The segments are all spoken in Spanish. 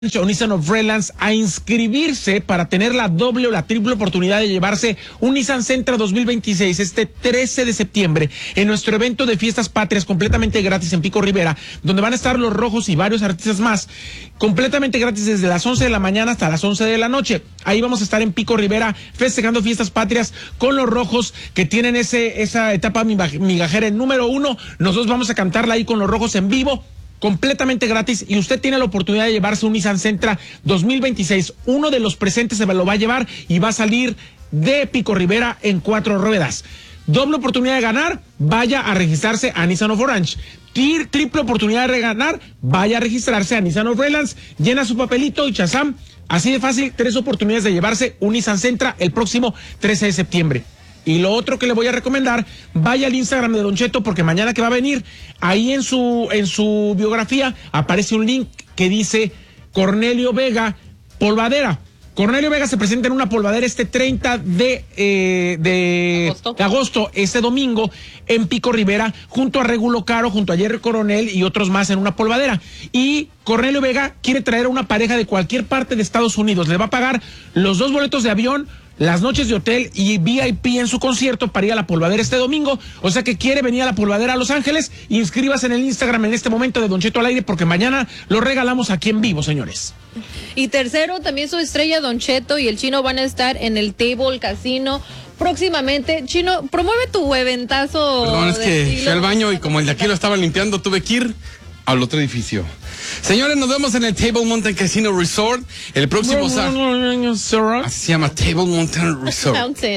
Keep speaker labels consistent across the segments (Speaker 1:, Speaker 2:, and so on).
Speaker 1: o Nissan of Redlands a inscribirse para tener la doble o la triple oportunidad de llevarse un Nissan Sentra 2026 este 13 de septiembre en nuestro evento de Fiestas Patrias completamente gratis en Pico Rivera, donde van a estar Los Rojos y varios artistas más, completamente gratis desde las 11 de la mañana hasta las 11 de la noche. Ahí vamos a estar en Pico Rivera festejando Fiestas Patrias con Los Rojos, que tienen esa etapa migajera en número 1. Nosotros vamos a cantarla ahí con Los Rojos en vivo, completamente gratis, y usted tiene la oportunidad de llevarse un Nissan Sentra 2026. Uno de los presentes se lo va a llevar y va a salir de Pico Rivera en 4 ruedas. Doble oportunidad de ganar, vaya a registrarse a Nissan of Orange. Triple oportunidad de ganar, vaya a registrarse a Nissan of Redlands, llena su papelito y chazam. Así de fácil, 3 oportunidades de llevarse un Nissan Sentra el próximo 13 de septiembre. Y lo otro que le voy a recomendar, vaya al Instagram de Don Cheto, porque mañana que va a venir, ahí en su biografía aparece un link que dice Cornelio Vega Polvadera. Cornelio Vega se presenta en una polvadera este 30 de agosto, este domingo, en Pico Rivera, junto a Regulo Caro, junto a Jerry Coronel y otros más en una polvadera. Y Cornelio Vega quiere traer a una pareja de cualquier parte de Estados Unidos. Le va a pagar los 2 boletos de avión, las noches de hotel y VIP en su concierto para ir a la polvadera este domingo. O sea que quiere venir a la polvadera a Los Ángeles. Inscríbase en el Instagram en este momento de Don Cheto al aire, porque mañana lo regalamos aquí en vivo, señores.
Speaker 2: Y tercero, también su estrella Don Cheto y el Chino van a estar en el Table Casino próximamente. Chino, promueve tu eventazo.
Speaker 3: Perdón, es que fui al baño y como el de aquí lo estaba limpiando, tuve que ir al otro edificio. Señores, nos vemos en el Table Mountain Casino Resort el próximo sábado. Así se llama, Table Mountain Resort.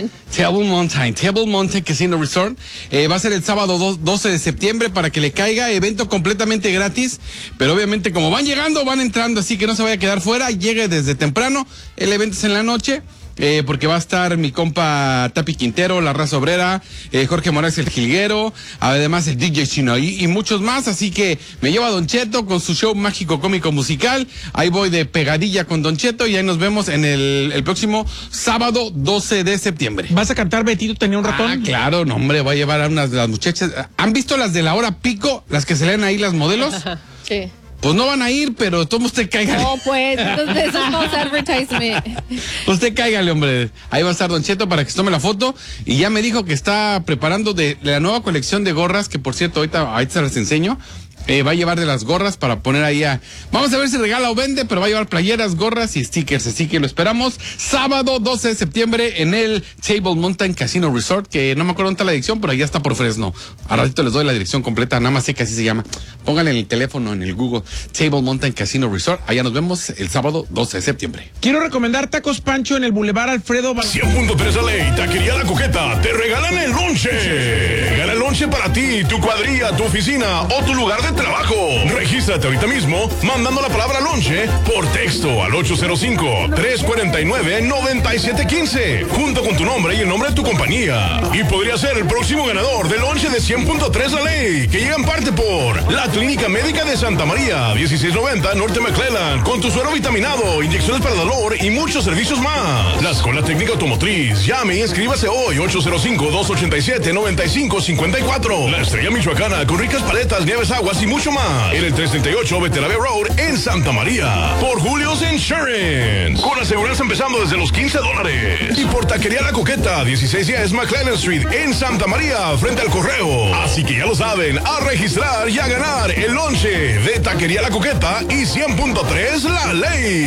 Speaker 3: Table Mountain Casino Resort. Va a ser el sábado 12 de septiembre para que le caiga. Evento completamente gratis, pero obviamente como van llegando, van entrando, así que no se vaya a quedar fuera. Llegue desde temprano. El evento es en la noche. Porque va a estar mi compa Tapi Quintero, La Raza Obrera, Jorge Morales el Jilguero, además el DJ Chino y muchos más, así que me lleva Don Cheto con su show mágico cómico musical. Ahí voy de pegadilla con Don Cheto y ahí nos vemos en el próximo sábado 12 de septiembre.
Speaker 1: ¿Vas a cantar Betito tenía un ratón?
Speaker 3: Claro, no hombre, voy a llevar a unas de las muchachas. ¿Han visto las de la hora pico? Las que se leen ahí las modelos.
Speaker 2: Sí.
Speaker 3: Pues no van a ir, pero todos usted cáigale.
Speaker 2: No, pues, entonces eso es false advertisement.
Speaker 3: Usted cáigale, hombre. Ahí va a estar Don Cheto para que se tome la foto. Y ya me dijo que está preparando de la nueva colección de gorras, que por cierto, ahorita se las enseño. Va a llevar de las gorras para poner ahí Vamos a ver si regala o vende, pero va a llevar playeras, gorras y stickers. Así que lo esperamos sábado 12 de septiembre en el Table Mountain Casino Resort, que no me acuerdo dónde está la dirección, pero allá está por Fresno. A ratito les doy la dirección completa, nada más sé que así se llama. Pónganle en el teléfono, en el Google, Table Mountain Casino Resort. Allá nos vemos el sábado 12 de septiembre.
Speaker 1: Quiero recomendar Tacos Pancho en el Boulevard Alfredo
Speaker 4: 100.3 LA y Taquería La Coqueta te regalan el lonche. Gana el lonche para ti, tu cuadrilla, tu oficina o tu lugar de trabajo. Regístrate ahorita mismo mandando la palabra lonche por texto al 805-349-9715 junto con tu nombre y el nombre de tu compañía. Y podría ser el próximo ganador del lonche de 100.3 La Ley, que llega en parte por la Clínica Médica de Santa María, 1690 Norte McClellan, con tu suero vitaminado, inyecciones para dolor y muchos servicios más. La Escuela Técnica Automotriz. Llame y inscríbase hoy, 805-287-9554. La Estrella Michoacana, con ricas paletas, nieves, aguas y mucho más. En el 338 Beterave Road en Santa María. Por Julio's Insurance, con aseguranza empezando desde los $15. Y por Taquería La Coqueta, 1610 McLennan Street en Santa María, frente al correo. Así que ya lo saben, a registrar y a ganar el lonche de Taquería La Coqueta y 100.3 La Ley.